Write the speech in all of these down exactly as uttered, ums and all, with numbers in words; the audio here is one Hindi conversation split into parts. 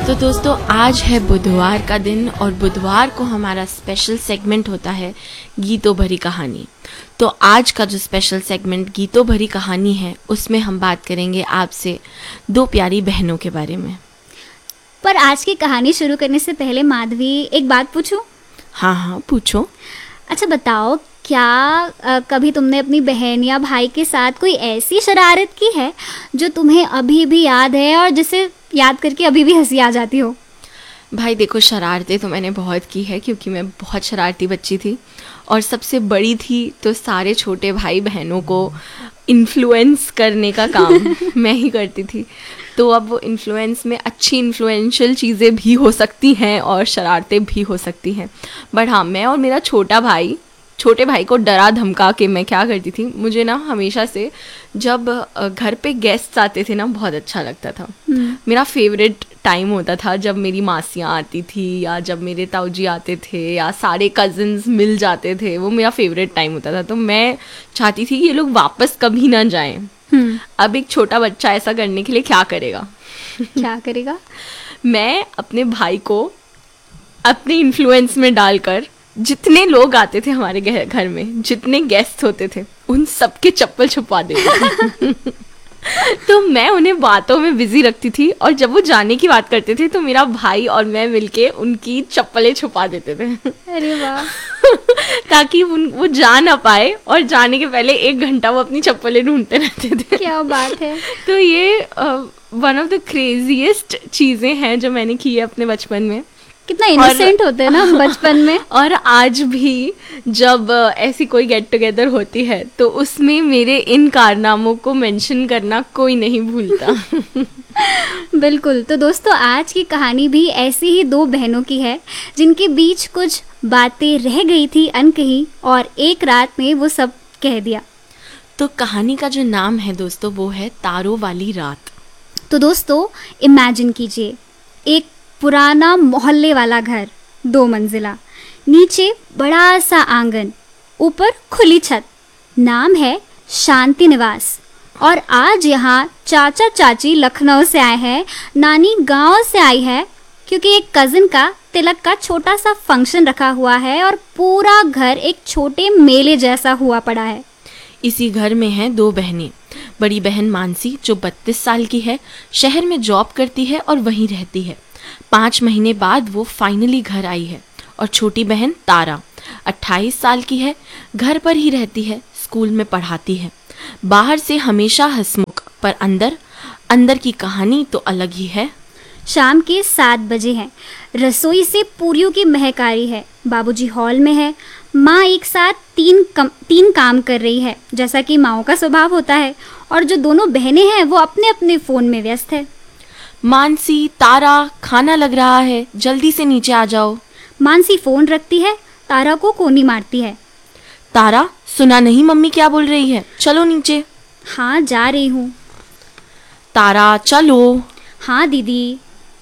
तो दोस्तों आज है बुधवार का दिन और बुधवार को हमारा स्पेशल सेगमेंट होता है गीतों भरी कहानी। तो आज का जो स्पेशल सेगमेंट गीतों भरी कहानी है उसमें हम बात करेंगे आपसे दो प्यारी बहनों के बारे में। पर आज की कहानी शुरू करने से पहले माधवी एक बात पूछूं? हाँ हाँ पूछो। अच्छा बताओ, क्या आ, कभी तुमने अपनी बहन या भाई के साथ कोई ऐसी शरारत की है जो तुम्हें अभी भी याद है और जिसे याद करके अभी भी हंसी आ जाती हो? भाई देखो, शरारतें तो मैंने बहुत की है क्योंकि मैं बहुत शरारती बच्ची थी और सबसे बड़ी थी, तो सारे छोटे भाई बहनों को इन्फ्लुएंस करने का काम मैं ही करती थी। तो अब वो इन्फ्लुएंस में अच्छी इन्फ्लुएंशियल चीज़ें भी हो सकती हैं और शरारतें भी हो सकती हैं। बट हाँ, मैं और मेरा छोटा भाई छोटे भाई को डरा धमका के मैं क्या करती थी, मुझे ना हमेशा से जब घर पे गेस्ट्स आते थे ना बहुत अच्छा लगता था। मेरा फेवरेट टाइम होता था जब मेरी मासियाँ आती थी या जब मेरे ताऊ जी आते थे या सारे कज़न्स मिल जाते थे, वो मेरा फेवरेट टाइम होता था। तो मैं चाहती थी कि ये लोग वापस कभी ना जाएं। अब एक छोटा बच्चा ऐसा करने के लिए क्या करेगा? क्या करेगा? मैं अपने भाई को अपने इन्फ्लुएंस में डालकर जितने लोग आते थे हमारे घर में, जितने गेस्ट होते थे, उन सबके चप्पल छुपा देते थे। तो मैं उन्हें बातों में बिजी रखती थी और जब वो जाने की बात करते थे तो मेरा भाई और मैं मिलके उनकी चप्पलें छुपा देते थे। अरे वाह। ताकि उन वो जा ना पाए और जाने के पहले एक घंटा वो अपनी चप्पलें ढूंढते रहते थे। क्या बात है। तो ये वन ऑफ द क्रेजीएस्ट चीज़ें हैं जो मैंने की है अपने बचपन में। कितना इनोसेंट होते हैं ना हम बचपन में। और आज भी जब ऐसी कोई गेट टुगेदर होती है तो उसमें मेरे इन कारनामों को मेंशन करना कोई नहीं भूलता। बिल्कुल। तो दोस्तों आज की कहानी भी ऐसी ही दो बहनों की है जिनके बीच कुछ बातें रह गई थी अनकही और एक रात में वो सब कह दिया। तो कहानी का जो नाम है दोस्तों वो है तारों वाली रात। तो दोस्तों इमेजिन कीजिए एक पुराना मोहल्ले वाला घर, दो मंजिला, नीचे बड़ा सा आंगन, ऊपर खुली छत, नाम है शांति निवास। और आज यहाँ चाचा चाची लखनऊ से आए हैं, नानी गांव से आई है क्योंकि एक कज़न का तिलक का छोटा सा फंक्शन रखा हुआ है और पूरा घर एक छोटे मेले जैसा हुआ पड़ा है। इसी घर में हैं दो बहनें। बड़ी बहन मानसी जो बत्तीस साल की है, शहर में जॉब करती है और वहीं रहती है। पाँच महीने बाद वो फाइनली घर आई है। और छोटी बहन तारा अट्ठाईस साल की है, घर पर ही रहती है, स्कूल में पढ़ाती है। बाहर से हमेशा हंसमुख, पर अंदर अंदर की कहानी तो अलग ही है। शाम के सात बजे हैं, रसोई से पूरियों की महक आ रही है। बाबूजी हॉल में है, माँ एक साथ तीन कम तीन काम कर रही है जैसा कि माँओं का स्वभाव होता है, और जो दोनों बहनें हैं वो अपने अपने फ़ोन में व्यस्त है। मानसी, तारा, खाना लग रहा है, जल्दी से नीचे आ जाओ। मानसी फ़ोन रखती है, तारा को कोनी मारती है। तारा, सुना नहीं मम्मी क्या बोल रही है? चलो नीचे। हाँ जा रही हूँ। तारा चलो। हाँ दीदी।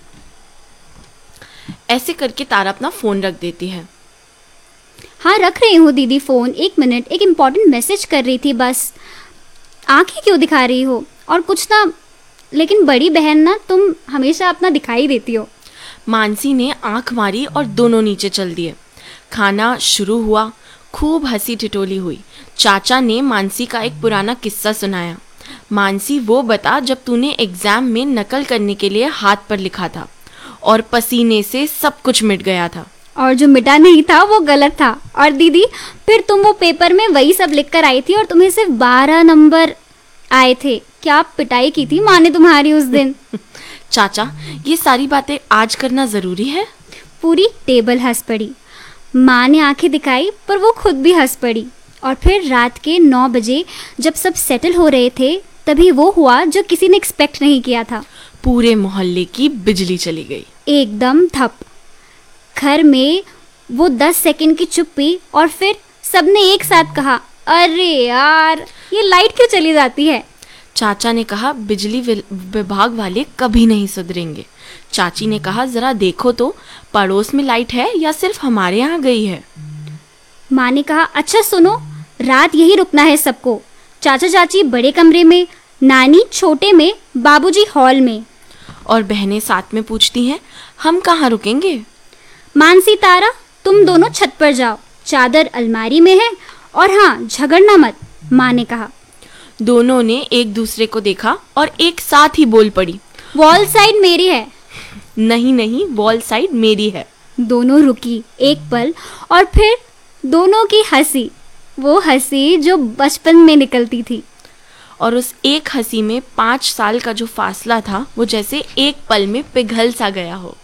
ऐसे करके तारा अपना फ़ोन रख देती है। हाँ रख रही हूँ दीदी फ़ोन, एक मिनट, एक इम्पॉर्टेंट मैसेज कर रही थी बस। आँखें क्यों दिखा रही हो? और कुछ ना, लेकिन बड़ी बहन ना, तुम हमेशा अपना दिखाई देती हो। मानसी ने आंख मारी और दोनों नीचे चल दिए। खाना शुरू हुआ, खूब हंसी ठिठोली हुई। चाचा ने मानसी का एक पुराना किस्सा सुनाया। मानसी, वो बता जब तूने एग्ज़ाम में नकल करने के लिए हाथ पर लिखा था और पसीने से सब कुछ मिट गया था। और जो मिटा नहीं था वो गलत था। और दीदी फिर तुम वो पेपर में वही सब लिख कर आई थी और तुम्हें सिर्फ बारह नंबर आए थे। क्या पिटाई की थी माँ ने तुम्हारी उस दिन। चाचा, ये सारी बातें आज करना ज़रूरी है? पूरी टेबल हंस पड़ी। माँ ने आंखें दिखाई पर वो खुद भी हंस पड़ी। और फिर रात के नौ बजे जब सब सेटल हो रहे थे तभी वो हुआ जो किसी ने एक्सपेक्ट नहीं किया था। पूरे मोहल्ले की बिजली चली गई, एकदम ठप। घर में वो दस सेकंड की चुप्पी और फिर सबने एक साथ कहा, अरे यार ये लाइट क्यों चली जाती है। चाचा ने कहा, बिजली विभाग वाले कभी नहीं सुधरेंगे। चाची ने कहा, जरा देखो तो पड़ोस में लाइट है या सिर्फ हमारे यहाँ गई है। माँ ने कहा, अच्छा सुनो, रात यही रुकना है सबको। चाचा चाची बड़े कमरे में, नानी छोटे में, बाबूजी हॉल में। और बहनें साथ में पूछती हैं, हम कहाँ रुकेंगे? मानसी तारा, तुम दोनों छत पर जाओ, चादर अलमारी में है, और हाँ, झगड़ना मत, माँ ने कहा। दोनों ने एक दूसरे को देखा और एक साथ ही बोल पड़ी, वॉल साइड मेरी है। नहीं नहीं, वॉल साइड मेरी है। दोनों रुकी एक पल और फिर दोनों की हंसी, वो हंसी जो बचपन में निकलती थी। और उस एक हंसी में पाँच साल का जो फासला था वो जैसे एक पल में पिघल सा गया हो।